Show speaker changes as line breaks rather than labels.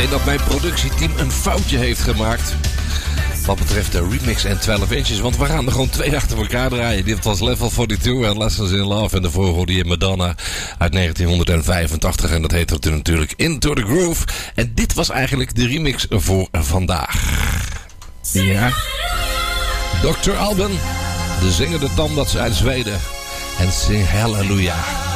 denk dat mijn productieteam een foutje heeft gemaakt. Wat betreft de remix en 12 inches. Want we gaan er gewoon 2 achter elkaar draaien. Dit was Level 42 en Lessons in Love. En daarvoor hoorde je Madonna uit 1985. En dat heette natuurlijk Into the Groove. En dit was eigenlijk de remix voor vandaag. Ja. Dr. Alban, de zingende tandarts uit Zweden. En zing Halleluja.